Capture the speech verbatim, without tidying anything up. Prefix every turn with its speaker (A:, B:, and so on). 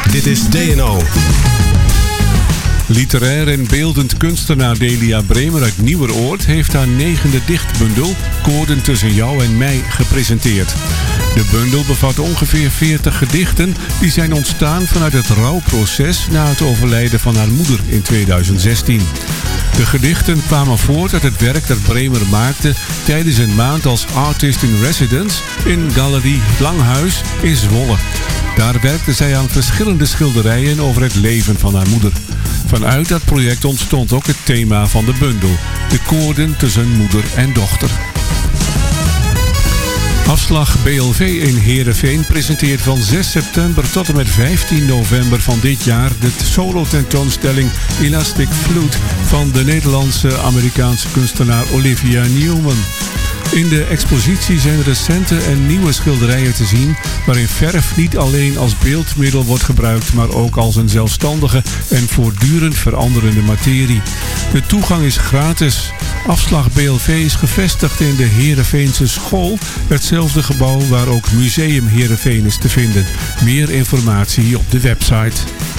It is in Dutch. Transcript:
A: Dit is D N O.
B: Literair en beeldend kunstenaar Delia Bremer uit Nieuweroord heeft haar negende dichtbundel Koorden tussen jou en mij gepresenteerd. De bundel bevat ongeveer veertig gedichten die zijn ontstaan vanuit het rouwproces na het overlijden van haar moeder in tweeduizend zestien. De gedichten kwamen voort uit het werk dat Bremer maakte tijdens een maand als artist in residence in Galerie Langhuis in Zwolle. Daar werkte zij aan verschillende schilderijen over het leven van haar moeder. Vanuit dat project ontstond ook het thema van de bundel, de koorden tussen moeder en dochter. Afslag B L V in Heerenveen presenteert van zes september tot en met vijftien november van dit jaar de solo-tentoonstelling Elastic Flute van de Nederlandse-Amerikaanse kunstenaar Olivia Newman. In de expositie zijn recente en nieuwe schilderijen te zien waarin verf niet alleen als beeldmiddel wordt gebruikt, maar ook als een zelfstandige en voortdurend veranderende materie. De toegang is gratis. Afslag B L V is gevestigd in de Heerenveense School, hetzelfde gebouw waar ook Museum Heerenveen is te vinden. Meer informatie op de website.